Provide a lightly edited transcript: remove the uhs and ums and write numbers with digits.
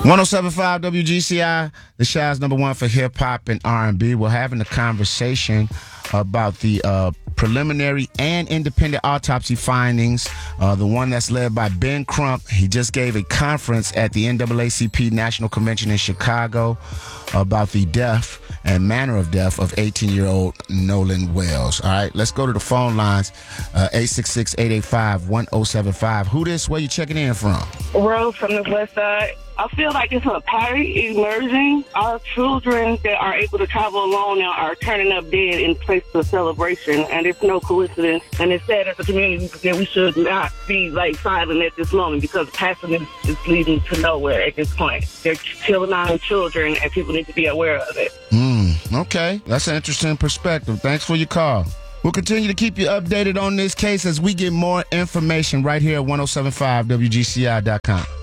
107.5 WGCI, the Shaw's number one for hip-hop and R&B. We're having a conversation about the preliminary and independent autopsy findings, the one that's led by Ben Crump. He just gave a conference at the NAACP National Convention in Chicago about the death and manner of death of 18-year-old Nolan Wells. All right, let's go to the phone lines, 866-885-1075. Who this? Where you checking in from? Rose from the West Side. I feel like it's a pattern emerging. Our children that are able to travel alone now are turning up dead in place of celebration, and it's no coincidence. And it's sad as a community that we should not be silent at this moment, because passing is leading to nowhere at this point. They're killing our children, and people need to be aware of it. Okay, that's an interesting perspective. Thanks for your call. We'll continue to keep you updated on this case as we get more information right here at 1075WGCI.com.